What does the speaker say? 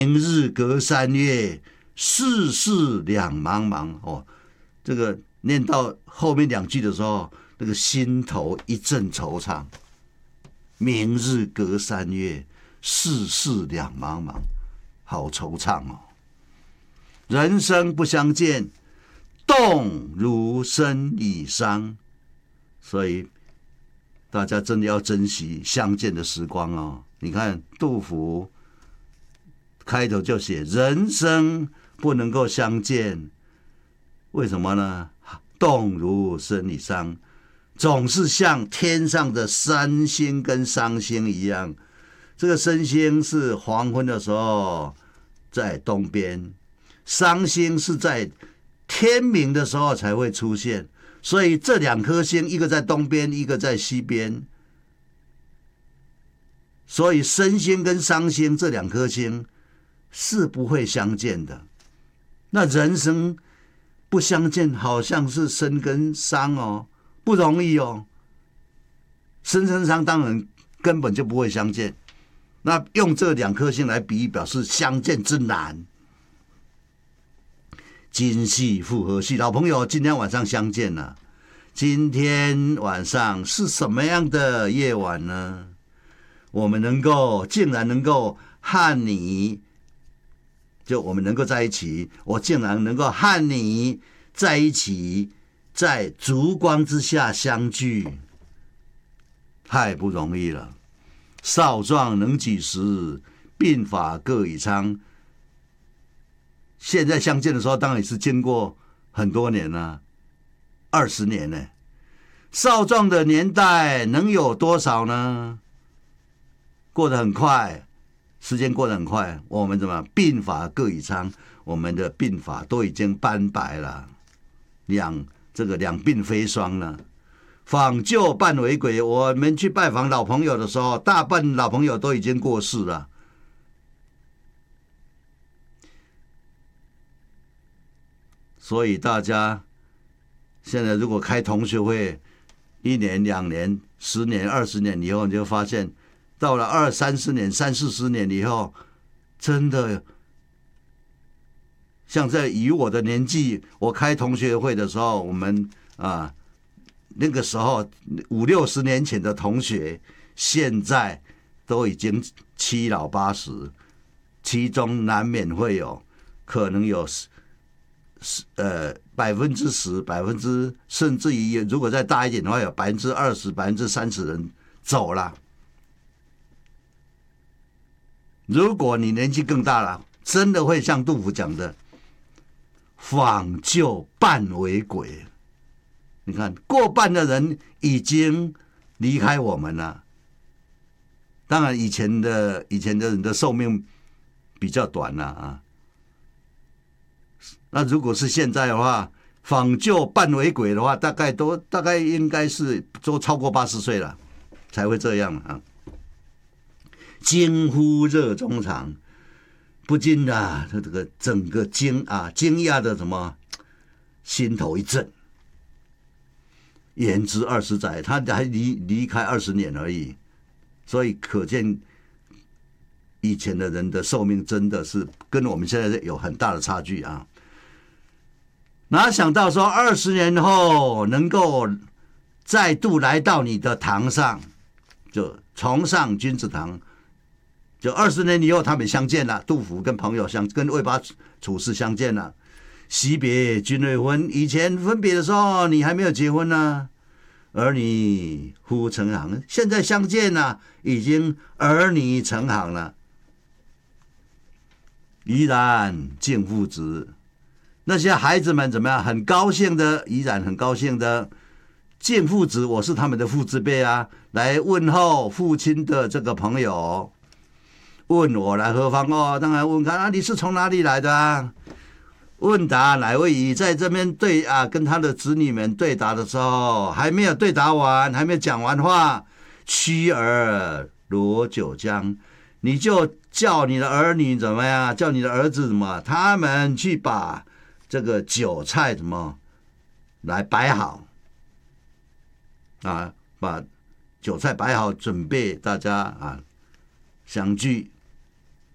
明日隔三月，世事两茫茫。哦，这个念到后面2句的时候，那个心头一阵惆怅。明日隔3月，世事两茫茫，好惆怅哦。人生不相见，动如参与商。所以大家真的要珍惜相见的时光哦。你看杜甫开头就写人生不能够相见，为什么呢？动如参与商，总是像天上的三星跟商星一样。这个参星是黄昏的时候在东边，商星是在天明的时候才会出现。所以这2颗星，一个在东边，一个在西边。所以参星跟商星这2颗星是不会相见的。那人生不相见，好像是参跟商哦，不容易哦。参跟商当然根本就不会相见。那用这2颗星来比喻，表示相见之难。今夕复何夕，老朋友，今天晚上相见了。今天晚上是什么样的夜晚呢？我们竟然能够和你，就我们能够在一起，我竟然能够和你在一起，在烛光之下相聚，太不容易了。少壮能几时，鬓发各已苍。现在相见的时候，当然是经过很多年了，20年呢。少壮的年代能有多少呢？过得很快，时间过得很快。我们怎么鬓发各已苍？我们的鬓发都已经斑白了，两鬓飞霜了。访旧半为鬼，我们去拜访老朋友的时候，大半老朋友都已经过世了。所以大家现在如果开同学会，1年、2年、10年、20年以后，你就发现到了20、30年、30、40年以后，真的像在以我的年纪，我开同学会的时候，我们那个时候50、60年前的同学，现在都已经7老80，其中难免会有可能有10%，甚至于如果再大一点的话，有20%、30%人走了。如果你年纪更大了，真的会像杜甫讲的，访旧半为鬼。你看，过半的人已经离开我们了。当然，以前的人的寿命比较短了啊。那如果是现在的话，访旧半为鬼的话，大概应该是都超过80岁了，才会这样啊。惊呼热衷肠，不禁啊，这个整个惊讶的什么，心头一震。言之20载，他还离开20年而已，所以可见以前的人的寿命真的是跟我们现在有很大的差距啊。哪想到说20年后能够再度来到你的堂上，就重上君子堂，就20年以后他们相见了，杜甫跟朋友跟魏拔处士相见了。惜别君未婚，以前分别的时候你还没有结婚呢，儿女忽成行，现在相见了，已经儿女成行了。怡然敬父子，那些孩子们怎么样？很高兴的，怡然很高兴的敬父子，我是他们的父之辈啊，来问候父亲的这个朋友。问我来何方？哦，当然问看你是从哪里来的啊？问答乃位矣，在这边跟他的子女们对答的时候，还没有对答完，还没有讲完话，屈儿罗酒浆，你就叫你的儿女怎么样？叫你的儿子怎么？他们去把这个酒菜怎么来摆好啊？把酒菜摆好，准备大家相聚。